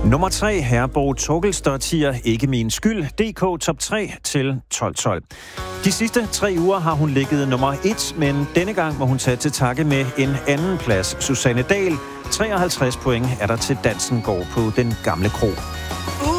Nummer 3, Herborg Torkelstadtier, ikke min skyld, DK top 3 til 12-12. De sidste 3 uger har hun ligget nummer 1, men denne gang må hun tage til takke med en anden plads. Susanne Dahl, 53 point er der til Dansen går på den gamle kro.